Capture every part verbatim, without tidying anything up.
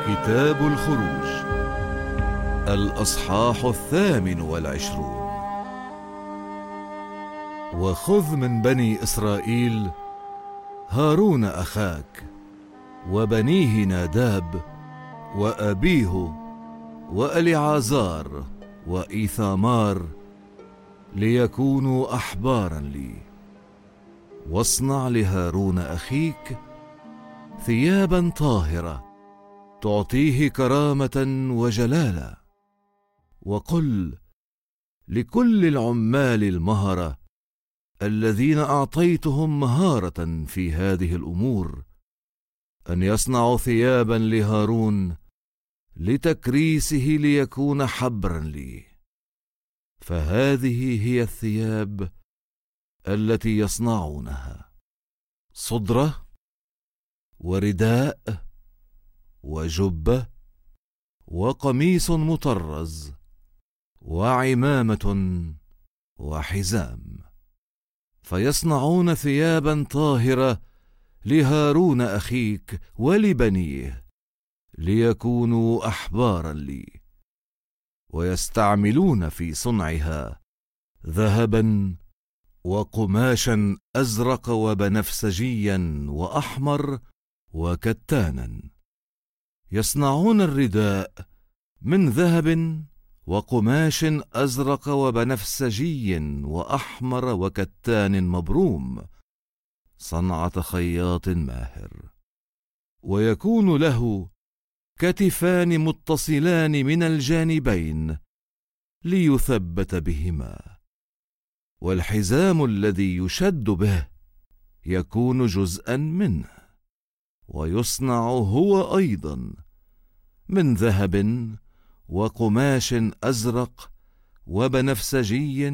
كتاب الخروج، الأصحاح الثامن والعشرون. وخذ من بني إسرائيل هارون أخاك وبنيه ناداب وأبيه وأليعازار وإيثامار ليكونوا أحبارا لي، واصنع لهارون أخيك ثيابا طاهرة تعطيه كرامة وجلالة، وقل لكل العمال المهرة الذين أعطيتهم مهارة في هذه الأمور أن يصنعوا ثيابا لهارون لتكريسه ليكون حبرا لي، فهذه هي الثياب التي يصنعونها: صدرة ورداء وجبة وقميص مطرز وعمامة وحزام، فيصنعون ثيابا طاهرة لهارون أخيك ولبنيه ليكونوا أحبارا لي، ويستعملون في صنعها ذهبا وقماشا أزرق وبنفسجيا وأحمر وكتانا. يصنعون الرداء من ذهب وقماش أزرق وبنفسجي وأحمر وكتان مبروم، صنعة خياط ماهر، ويكون له كتفان متصلان من الجانبين ليثبت بهما، والحزام الذي يشد به يكون جزءا منه، ويصنع هو أيضا من ذهب وقماش أزرق وبنفسجي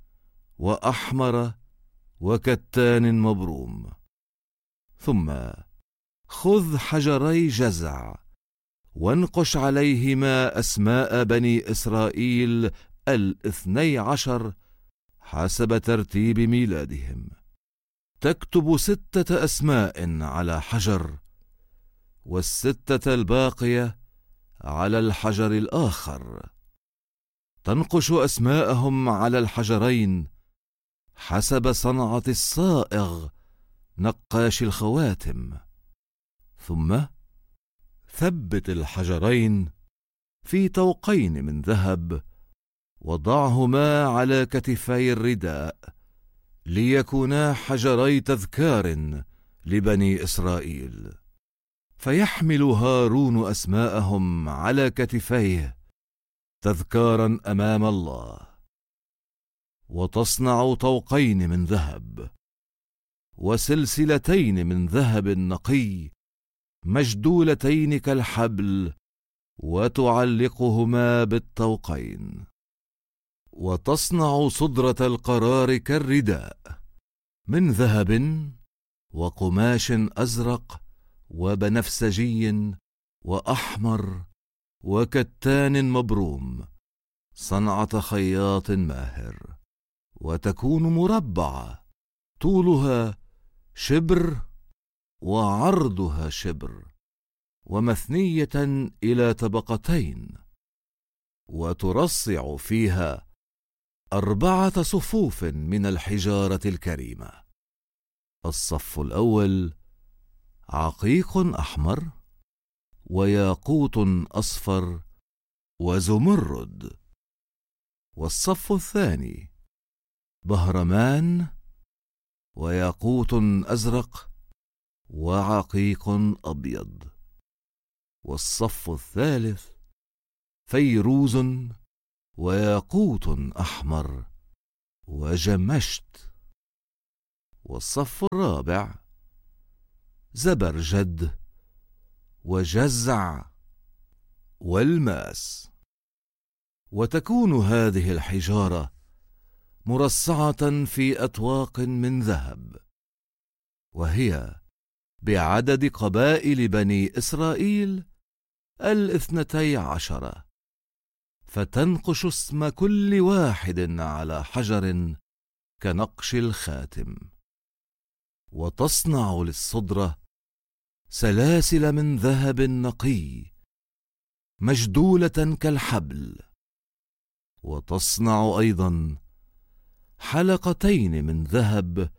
وأحمر وكتان مبروم. ثم خذ حجري جزع وانقش عليهما أسماء بني إسرائيل الاثني عشر حسب ترتيب ميلادهم، تكتب ستة أسماء على حجر والستة الباقية على الحجر الآخر، تنقش أسماءهم على الحجرين حسب صنعة الصائغ نقاش الخواتم. ثم ثبت الحجرين في طوقين من ذهب وضعهما على كتفي الرداء ليكونا حجري تذكار لبني إسرائيل، فيحمل هارون أسماءهم على كتفيه تذكارا أمام الله. وتصنع طوقين من ذهب وسلسلتين من ذهب نقي مجدولتين كالحبل وتعلقهما بالطوقين. وتصنع صدرة القرار كالرداء من ذهب وقماش أزرق وبنفسجي وأحمر وكتان مبروم، صنعة خياط ماهر، وتكون مربعة، طولها شبر وعرضها شبر، ومثنية إلى طبقتين، وترصع فيها أربعة صفوف من الحجارة الكريمة: الصف الأول عقيق أحمر وياقوت أصفر وزمرد، والصف الثاني بهرمان وياقوت أزرق وعقيق أبيض، والصف الثالث فيروز وياقوت أحمر وجمشت، والصف الرابع زبرجد وجزع والماس. وتكون هذه الحجارة مرصعة في أطواق من ذهب، وهي بعدد قبائل بني إسرائيل الاثنتي عشرة، فتنقش اسم كل واحد على حجر كنقش الخاتم. وتصنع للصدرة سلاسل من ذهب نقي مجدولة كالحبل. وتصنع أيضا حلقتين من ذهب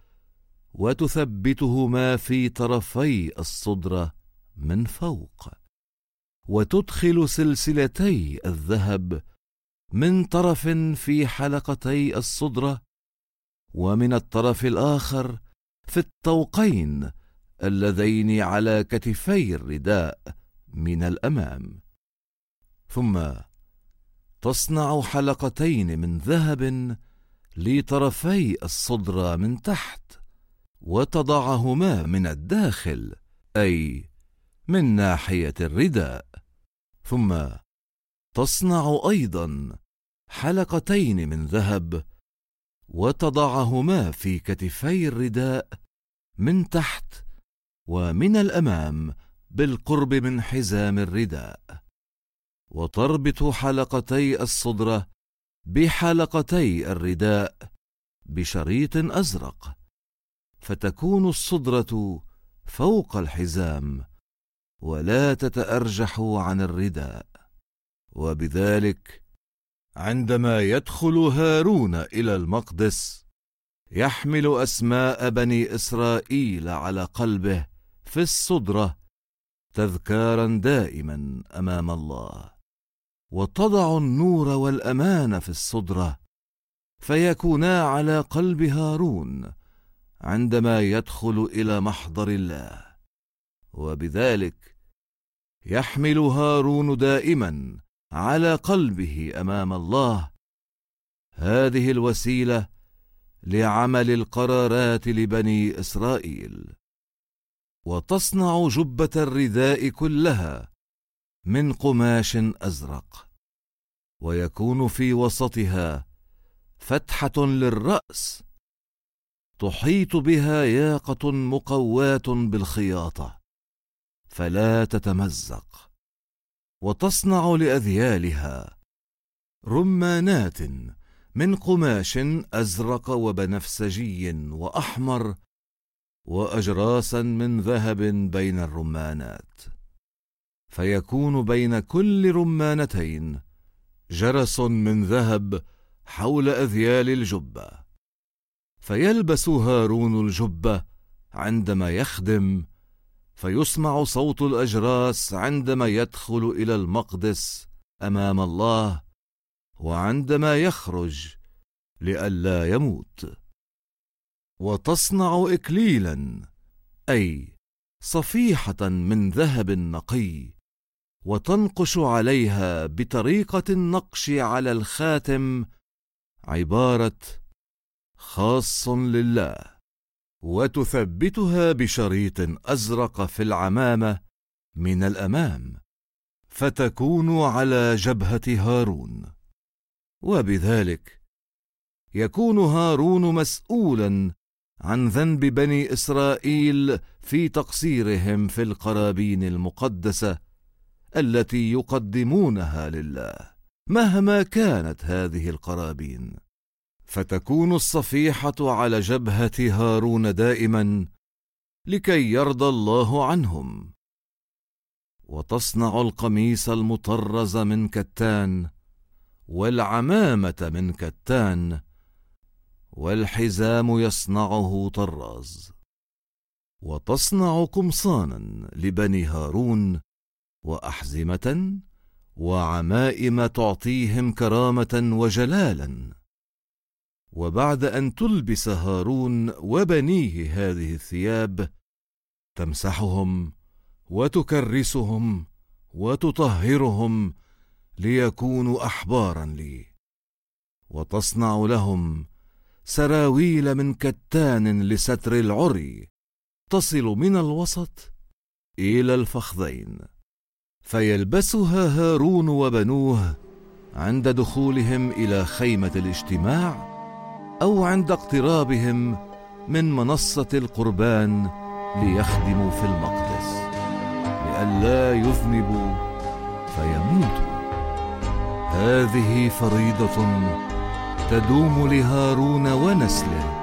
وتثبتهما في طرفي الصدرة من فوق، وتدخل سلسلتي الذهب من طرف في حلقتي الصدرة، ومن الطرف الآخر في الطوقين اللذين على كتفي الرداء من الأمام. ثم تصنع حلقتين من ذهب لطرفي الصدرة من تحت، وتضعهما من الداخل، أي من ناحية الرداء. ثم تصنع أيضا حلقتين من ذهب وتضعهما في كتفي الرداء من تحت ومن الأمام بالقرب من حزام الرداء، وتربط حلقتي الصدرة بحلقتي الرداء بشريط أزرق، فتكون الصدرة فوق الحزام ولا تتأرجح عن الرداء. وبذلك عندما يدخل هارون إلى المقدس يحمل أسماء بني إسرائيل على قلبه في الصدرة تذكارا دائما أمام الله، وتضع النور والأمان في الصدرة فيكونا على قلب هارون عندما يدخل إلى محضر الله. وبذلك يحمل هارون دائما على قلبه أمام الله هذه الوسيلة لعمل القرارات لبني إسرائيل. وتصنع جبة الرداء كلها من قماش أزرق، ويكون في وسطها فتحة للرأس تحيط بها ياقة مقواة بالخياطة فلا تتمزق. وتصنع لأذيالها رمانات من قماش أزرق وبنفسجي وأحمر، وأجراسا من ذهب بين الرمانات، فيكون بين كل رمانتين جرس من ذهب حول أذيال الجبة. فيلبس هارون الجبة عندما يخدم، فيسمع صوت الأجراس عندما يدخل إلى المقدس أمام الله وعندما يخرج لئلا يموت. وتصنع إكليلا، أي صفيحة من ذهب نقي، وتنقش عليها بطريقة النقش على الخاتم عبارة خاص لله، وتثبتها بشريط أزرق في العمامة من الأمام، فتكون على جبهة هارون. وبذلك يكون هارون مسؤولا عن ذنب بني إسرائيل في تقصيرهم في القرابين المقدسة التي يقدمونها لله مهما كانت هذه القرابين، فتكون الصفيحة على جبهة هارون دائما لكي يرضى الله عنهم. وتصنع القميص المطرز من كتان، والعمامة من كتان، والحزام يصنعه طراز. وتصنع قمصانا لبني هارون، وأحزمة وعمائم تعطيهم كرامة وجلالا. وبعد أن تلبس هارون وبنيه هذه الثياب تمسحهم وتكرسهم وتطهرهم ليكونوا أحبارا لي. وتصنع لهم سراويل من كتان لستر العري تصل من الوسط إلى الفخذين، فيلبسها هارون وبنوه عند دخولهم إلى خيمة الاجتماع أو عند اقترابهم من منصة القربان ليخدموا في المقدس، لئلا يذنبوا فيموتوا. هذه فريضة تدوم لهارون ونسله